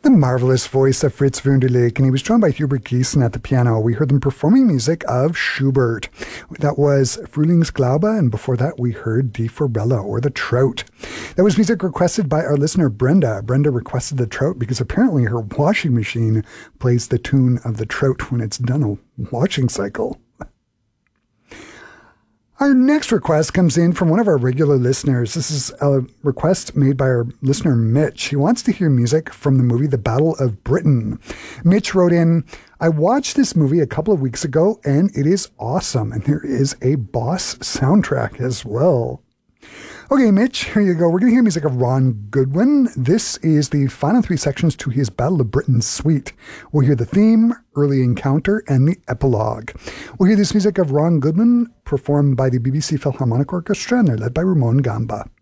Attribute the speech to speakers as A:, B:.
A: The marvelous voice of Fritz Wunderlich, and he was joined by Hubert Giesen at the piano. We heard them performing music of Schubert. That was Frühlingsglaube, and before that we heard Die Forelle, or The Trout. That was music requested by our listener Brenda. Brenda requested The Trout because apparently her washing machine plays the tune of The Trout when it's done a washing cycle. Our next request comes in from one of our regular listeners. This is a request made by our listener, Mitch. He wants to hear music from the movie The Battle of Britain. Mitch wrote in, I watched this movie a couple of weeks ago, and it is awesome. And there is a boss soundtrack as well. Okay, Mitch, here you go. We're going to hear music of Ron Goodwin. This is the final three sections to his Battle of Britain suite. We'll hear the theme, early encounter, and the epilogue. We'll hear this music of Ron Goodwin performed by the BBC Philharmonic Orchestra, and they're led by Ramon Gamba.